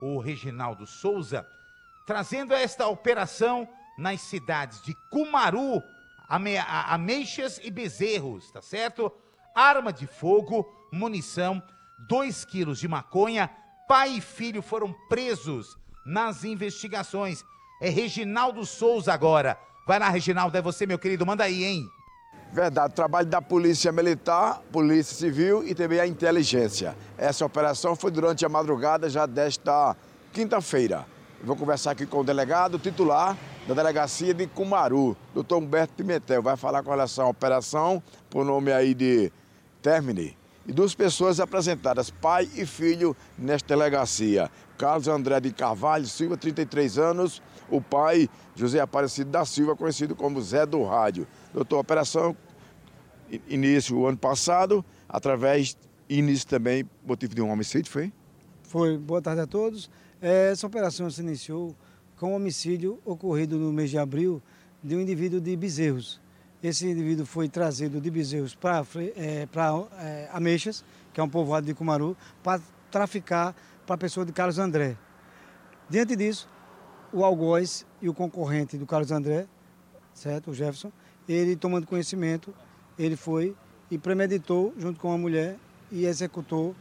o Reginaldo Souza, trazendo esta operação nas cidades de Cumaru, Ameixas e Bezerros, tá certo? Arma de fogo, munição, 2 quilos de maconha, pai e filho foram presos nas investigações. É Reginaldo Souza agora. Vai lá, Reginaldo, é você, meu querido, manda aí, hein? Verdade, trabalho da Polícia Militar, Polícia Civil e também a Inteligência. Essa operação foi durante a madrugada já desta quinta-feira. Vou conversar aqui com o delegado titular da delegacia de Cumaru, Dr. Humberto Pimentel. Vai falar com relação à operação, por nome aí de Termine. E 2 pessoas apresentadas, pai e filho, nesta delegacia. Carlos André de Carvalho Silva, 33 anos. O pai, José Aparecido da Silva, conhecido como Zé do Rádio. Doutor, a operação início o ano passado, início também, motivo de um homicídio, foi? Foi. Boa tarde a todos. Essa operação se iniciou com um homicídio ocorrido no mês de abril de um indivíduo de Bezerros. Esse indivíduo foi trazido de Bezerros para Ameixas, que é um povoado de Cumaru, para traficar para a pessoa de Carlos André. Diante disso, o algoz e o concorrente do Carlos André, certo, o Jefferson, ele tomando conhecimento, ele foi e premeditou junto com a mulher e executou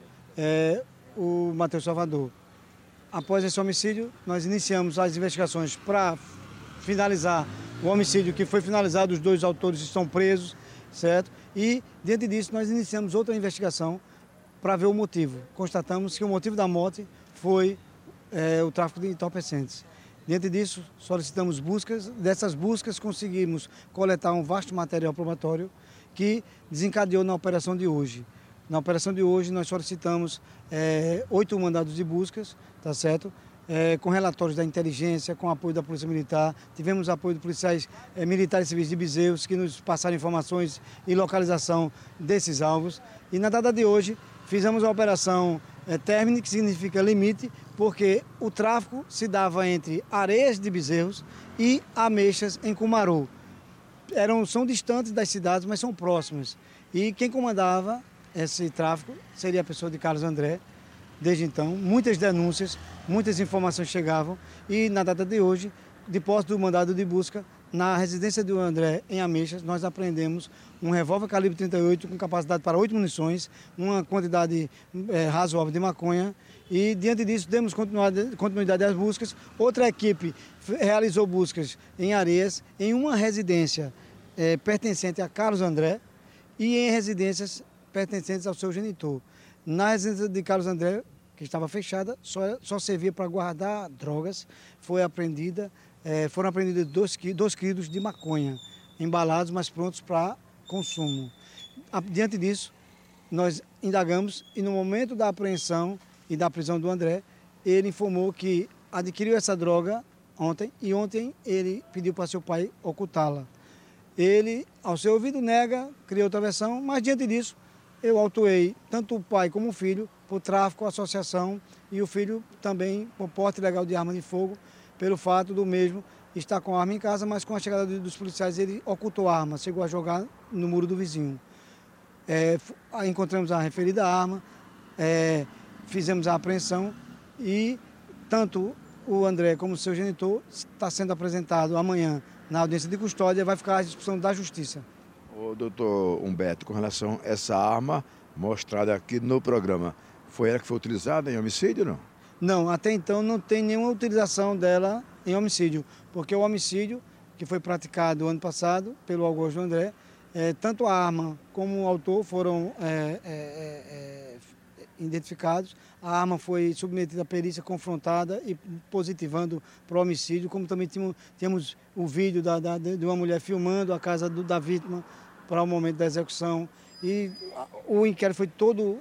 o Matheus Salvador. Após esse homicídio, nós iniciamos as investigações para finalizar o homicídio que foi finalizado, os 2 autores estão presos, certo? E, diante disso, nós iniciamos outra investigação para ver o motivo. Constatamos que o motivo da morte foi o tráfico de entorpecentes. Diante disso, solicitamos buscas. Dessas buscas, conseguimos coletar um vasto material probatório que desencadeou na operação de hoje. Na operação de hoje, nós solicitamos 8 mandados de buscas, tá certo? Com relatórios da inteligência, com apoio da Polícia Militar. Tivemos apoio de policiais militares civis de Bezerros, que nos passaram informações e localização desses alvos. E na data de hoje, fizemos a operação Termine, que significa limite, porque o tráfico se dava entre Areias de Bezerros e Ameixas, em Cumaru. São distantes das cidades, mas são próximas. E quem comandava esse tráfico seria a pessoa de Carlos André. Desde então, muitas denúncias, muitas informações chegavam e na data de hoje, de posse do mandado de busca, na residência do André, em Ameixas, nós apreendemos um revólver calibre 38 com capacidade para 8 munições, uma quantidade razoável de maconha e, diante disso, demos continuidade às buscas. Outra equipe realizou buscas em Areias, em uma residência pertencente a Carlos André e em residências pertencentes ao seu genitor. Na residência de Carlos André, que estava fechada, só servia para guardar drogas, foram apreendidos 2 quilos de maconha, embalados, mas prontos para consumo. Diante disso, nós indagamos e no momento da apreensão e da prisão do André, ele informou que adquiriu essa droga ontem e ontem ele pediu para seu pai ocultá-la. Ele, ao ser ouvido, nega, criou outra versão, mas diante disso, eu autuei tanto o pai como o filho por tráfico, associação e o filho também por porte ilegal de arma de fogo, pelo fato do mesmo estar com a arma em casa, mas com a chegada dos policiais ele ocultou a arma, chegou a jogar no muro do vizinho. Encontramos a referida arma, fizemos a apreensão e tanto o André como o seu genitor está sendo apresentado amanhã na audiência de custódia, vai ficar à disposição da Justiça. O doutor Humberto, com relação a essa arma mostrada aqui no programa, foi ela que foi utilizada em homicídio ou não? Não, até então não tem nenhuma utilização dela em homicídio, porque o homicídio que foi praticado ano passado pelo algoz do André, tanto a arma como o autor foram identificados. A arma foi submetida à perícia, confrontada e positivando para o homicídio, como também tínhamos o vídeo de uma mulher filmando a casa da vítima para o momento da execução. E o inquérito foi todo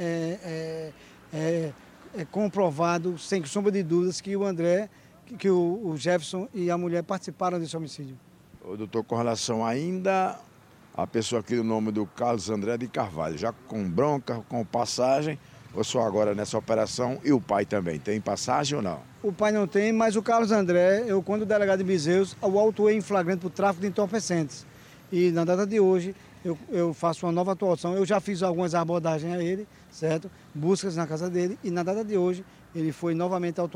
comprovado, sem sombra de dúvidas, que o André, que o Jefferson e a mulher participaram desse homicídio. Doutor, com relação ainda à pessoa aqui, o nome do Carlos André de Carvalho, já com bronca, com passagem, ou só agora nessa operação, e o pai também, tem passagem ou não? O pai não tem, mas o Carlos André, quando o delegado de Bezerros, o autuei em flagrante por tráfico de entorpecentes. E na data de hoje, eu faço uma nova atuação. Eu já fiz algumas abordagens a ele, certo? Buscas na casa dele. E na data de hoje, ele foi novamente autuado.